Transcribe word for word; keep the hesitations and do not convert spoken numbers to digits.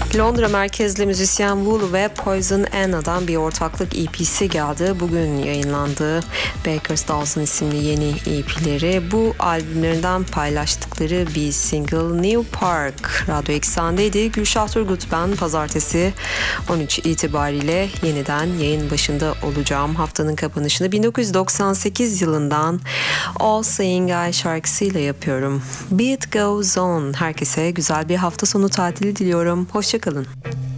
Londra merkezli müzisyen Wool ve Poison Anna'dan bir ortaklık E P'si geldi. Bugün yayınlandı Baker's Dozen isimli yeni E P'leri. Bu albümlerinden paylaştıkları bir single New Park Radyo Eksen'deydi. Gülşah Turgut ben. Pazartesi on üç itibariyle yeniden yayın başında olacağım. Haftanın kapanışını bin dokuz yüz doksan sekiz yılından All Seeing Eye şarkısıyla yapıyorum. Beat Goes On. Herkese güzel bir hafta sonu tatili diliyorum. Hoşçakalın.